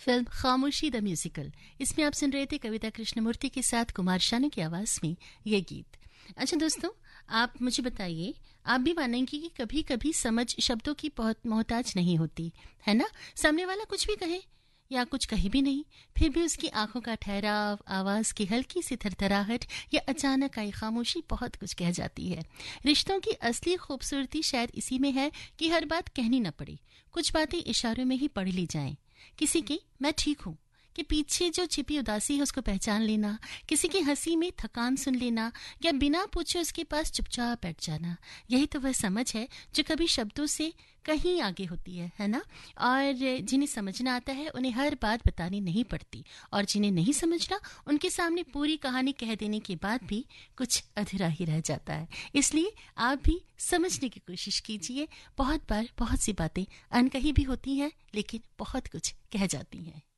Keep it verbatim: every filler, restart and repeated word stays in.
Film खामोशी the musical, इसमें आप सुन रहे थे कविता कृष्णमूर्ति के साथ कुमार शानू की आवाज में ये गीत। अच्छा दोस्तों, आप मुझे बताइए, आप भी मानेंगे कि कभी कभी समझ शब्दों की बहुत मोहताज नहीं होती है ना। सामने वाला कुछ भी कहे या कुछ कहे भी नहीं, फिर भी उसकी आंखों का ठहराव, आवाज की हल्की सी थरथराहट या अचानक आई खामोशी बहुत कुछ कह जाती है। रिश्तों की असली खूबसूरती शायद इसी में है कि हर बात कहनी न पड़े, कुछ बातें इशारों में ही पढ़ ली जाएं। किसी की मैं ठीक हूं कि पीछे जो छिपी उदासी है उसको पहचान लेना, किसी की हंसी में थकान सुन लेना या बिना पूछे उसके पास चुपचाप बैठ जाना, यही तो वह समझ है जो कभी शब्दों से कहीं आगे होती है है ना। और जिन्हें समझना आता है उन्हें हर बात बतानी नहीं पड़ती, और जिन्हें नहीं समझना उनके सामने पूरी कहानी कह देने के बाद भी कुछ अधूरा ही रह जाता है। इसलिए आप भी समझने की कोशिश कीजिए। बहुत बार बहुत सी बातें अनकही भी होती हैं, लेकिन बहुत कुछ कह जाती हैं।